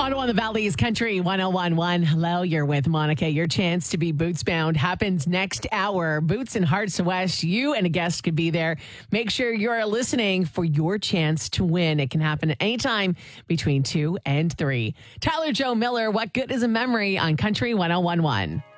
Ottawa and the Valley's Country 1011. Hello, you're with Monica. Your chance to be Boots Bound happens next hour. Boots and Hearts West. You and a guest could be there. Make sure you're listening for your chance to win. It can happen at any time between 2 and 3. Tyler Joe Miller, What Good is a Memory on Country 1011.